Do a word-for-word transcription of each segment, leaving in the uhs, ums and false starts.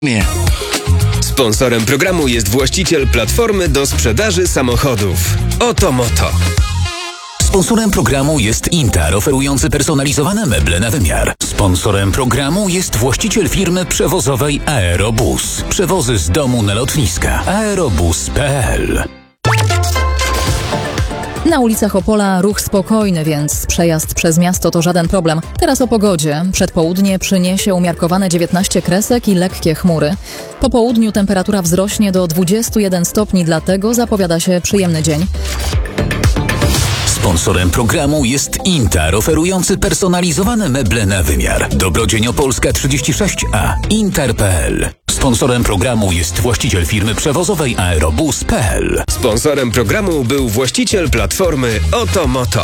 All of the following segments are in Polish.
Nie. Sponsorem programu jest właściciel platformy do sprzedaży samochodów Oto Moto. Sponsorem programu jest Intar, oferujący personalizowane meble na wymiar. Sponsorem programu jest właściciel firmy przewozowej Aerobus. Przewozy z domu na lotniska. aerobus kropka p l. Na ulicach Opola ruch spokojny, więc przejazd przez miasto to żaden problem. Teraz o pogodzie. Przedpołudnie przyniesie umiarkowane dziewiętnaście kresek i lekkie chmury. Po południu temperatura wzrośnie do dwudziestu jeden stopni, dlatego zapowiada się przyjemny dzień. Sponsorem programu jest Intar, oferujący personalizowane meble na wymiar. Dobrodzień Opolska trzydzieści sześć a. intar kropka p l. Sponsorem programu jest właściciel firmy przewozowej aerobus kropka p l. Sponsorem programu był właściciel platformy Oto Moto.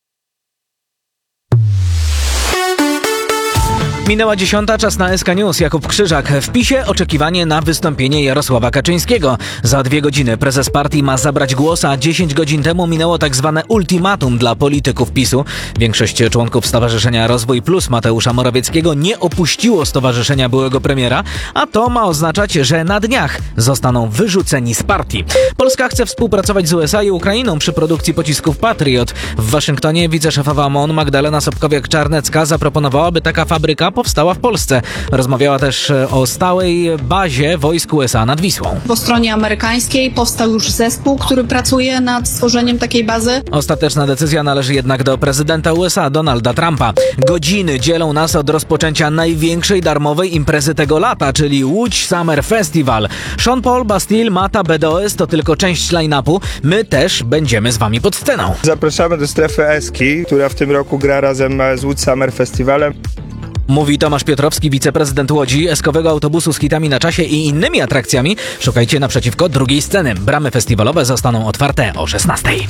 Minęła dziesiąta, czas na S K News. Jakub Krzyżak. W PiSie oczekiwanie na wystąpienie Jarosława Kaczyńskiego. Za dwie godziny prezes partii ma zabrać głos, a dziesięć godzin temu minęło tak zwane ultimatum dla polityków PiSu. Większość członków Stowarzyszenia Rozwój Plus Mateusza Morawieckiego nie opuściło stowarzyszenia byłego premiera, a to ma oznaczać, że na dniach zostaną wyrzuceni z partii. Polska chce współpracować z U S A i Ukrainą przy produkcji pocisków Patriot. W Waszyngtonie wiceszefowa M O N Magdalena Sobkowiak-Czarnecka zaproponowała, by taka fabryka powstała w Polsce. Rozmawiała też o stałej bazie wojsk U S A nad Wisłą. Po stronie amerykańskiej powstał już zespół, który pracuje nad stworzeniem takiej bazy. Ostateczna decyzja należy jednak do prezydenta U S A Donalda Trumpa. Godziny dzielą nas od rozpoczęcia największej darmowej imprezy tego lata, czyli Łódź Summer Festival. Sean Paul, Bastille, Mata, B D O S to tylko część line-upu. My też będziemy z wami pod sceną. Zapraszamy do strefy Eski, która w tym roku gra razem z Łódź Summer Festivalem. Mówi Tomasz Piotrowski, wiceprezydent Łodzi. Eskowego autobusu z hitami na czasie i innymi atrakcjami szukajcie naprzeciwko drugiej sceny. Bramy festiwalowe zostaną otwarte o szesnastej.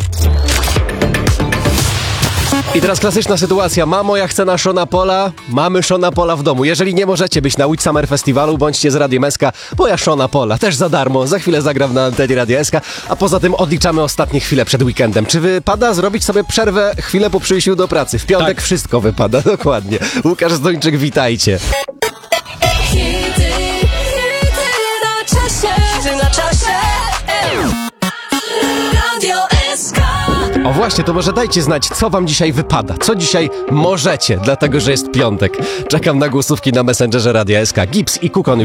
I teraz klasyczna sytuacja. Mamo, ja chcę na Seana Paula. Mamy Seana Paula w domu. Jeżeli nie możecie być na Łódź Summer Festiwalu, bądźcie z Radiem S K, bo ja Seana Paula też za darmo. Za chwilę zagram na antenie Radia S K, a poza tym odliczamy ostatnie chwile przed weekendem. Czy wypada zrobić sobie przerwę chwilę po przyjściu do pracy? W piątek tak. Wszystko wypada, dokładnie. Łukasz Zdończyk, witajcie. O właśnie, to może dajcie znać, co wam dzisiaj wypada, co dzisiaj możecie, dlatego że jest piątek. Czekam na głosówki na Messengerze Radia S K. Gips i Kukon już